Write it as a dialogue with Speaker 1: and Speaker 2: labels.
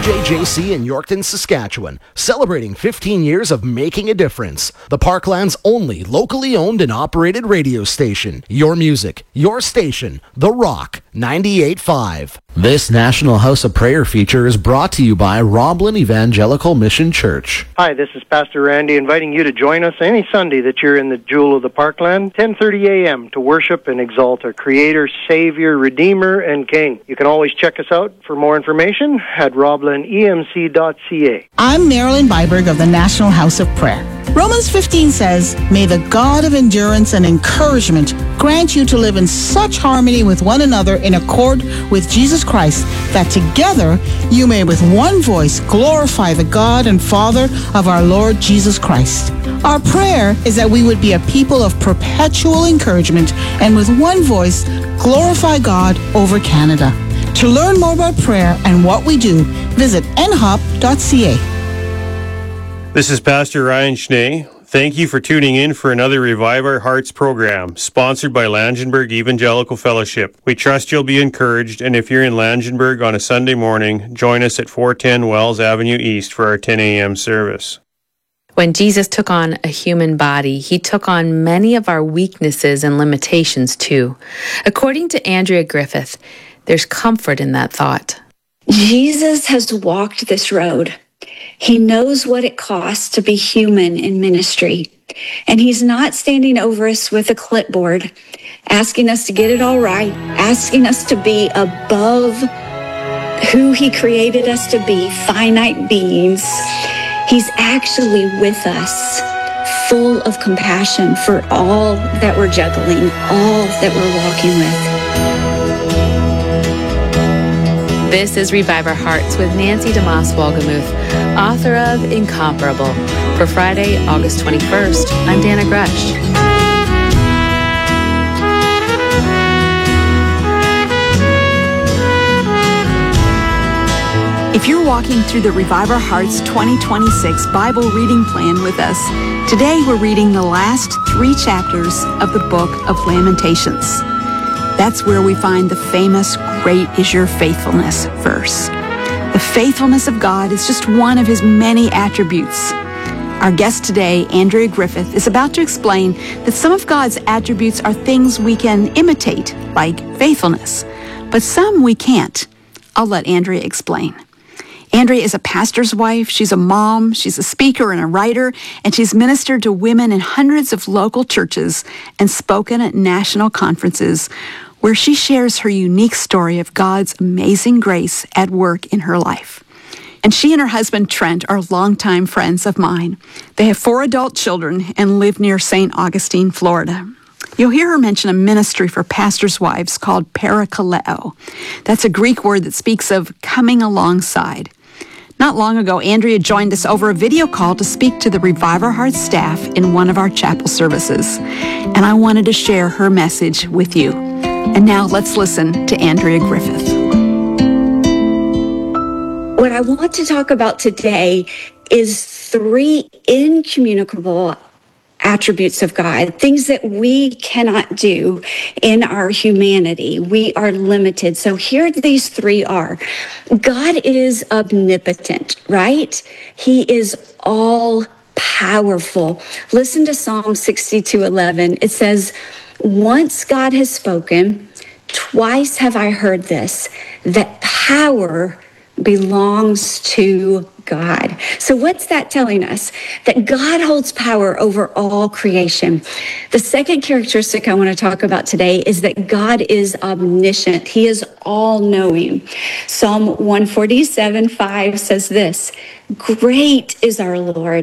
Speaker 1: CJJC in Yorkton, Saskatchewan, celebrating 15 years of making a difference. The Parkland's only locally owned and operated radio station. Your music, your station, The Rock 98.5. This National House of Prayer feature is brought to you by Roblin Evangelical Mission Church.
Speaker 2: Hi, this is Pastor Randy inviting you to join us any Sunday that you're in the Jewel of the Parkland, 10:30 a.m. to worship and exalt our Creator, Savior, Redeemer, and King. You can always check us out for more information at roblinemc.ca.
Speaker 3: I'm Marilyn Byberg of the National House of Prayer. Romans 15 says, "May the God of endurance and encouragement grant you to live in such harmony with one another in accord with Jesus Christ, that together you may with one voice glorify the God and Father of our Lord Jesus Christ." Our prayer is that we would be a people of perpetual encouragement and with one voice glorify God over Canada. To learn more about prayer and what we do, visit nhop.ca.
Speaker 4: This is Pastor Ryan Schnee. Thank you for tuning in for another Revive Our Hearts program, sponsored by Langenberg Evangelical Fellowship. We trust you'll be encouraged, and if you're in Langenberg on a Sunday morning, join us at 410 Wells Avenue East for our 10 a.m. service.
Speaker 5: When Jesus took on a human body, he took on many of our weaknesses and limitations too. According to Andrea Griffith, there's comfort in that thought.
Speaker 6: Jesus has walked this road. He knows what it costs to be human in ministry. And he's not standing over us with a clipboard, asking us to get it all right, asking us to be above who he created us to be, finite beings. He's actually with us, full of compassion for all that we're juggling, all that we're walking with.
Speaker 5: This is Revive Our Hearts with Nancy DeMoss Wolgemuth, author of Incomparable. For Friday, August 21st, I'm Dana Grush.
Speaker 7: If you're walking through the Revive Our Hearts 2026 Bible reading plan with us, today we're reading the last 3 chapters of the book of Lamentations. That's where we find the famous "Great is your faithfulness" verse. The faithfulness of God is just one of his many attributes. Our guest today, Andrea Griffith, is about to explain that some of God's attributes are things we can imitate, like faithfulness, but some we can't. I'll let Andrea explain. Andrea is a pastor's wife, she's a mom, she's a speaker and a writer, and she's ministered to women in hundreds of local churches and spoken at national conferences where she shares her unique story of God's amazing grace at work in her life. And she and her husband, Trent, are longtime friends of mine. They have 4 adult children and live near St. Augustine, Florida. You'll hear her mention a ministry for pastors' wives called parakaleo. That's a Greek word that speaks of coming alongside. Not long ago, Andrea joined us over a video call to speak to the Revive Our Hearts staff in one of our chapel services. And I wanted to share her message with you. And now let's listen to Andrea Griffith.
Speaker 6: What I want to talk about today is 3 incommunicable attributes of God, things that we cannot do in our humanity. We are limited. So here these 3 are. God is omnipotent, right? He is all powerful. Listen to Psalm 62:11. It says, "Once God has spoken, twice have I heard this, that power belongs to God." So what's that telling us? That God holds power over all creation. The second characteristic I want to talk about today is that God is omniscient. He is all-knowing. Psalm 147:5 says this, "Great is our Lord